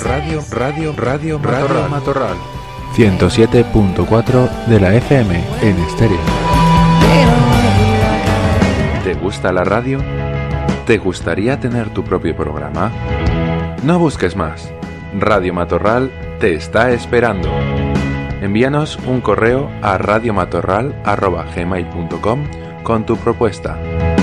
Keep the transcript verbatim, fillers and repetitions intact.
Radio, radio, radio, radio Matorral. ciento siete punto cuatro de la F M en estéreo. ¿Te gusta la radio? ¿Te gustaría tener tu propio programa? No busques más. Radio Matorral te está esperando. Envíanos un correo a radiomatorral arroba gmail punto com con tu propuesta.